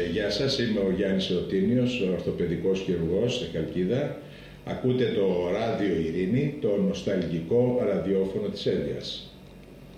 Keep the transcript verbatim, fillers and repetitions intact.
γεια σας, είμαι ο Γιάννης Εωτίνιος, ορθοπαιδικός χειρουργός στη Χαλκίδα. Ακούτε το Ράδιο Ειρήνη, το νοσταλγικό ραδιόφωνο της Έλβειας.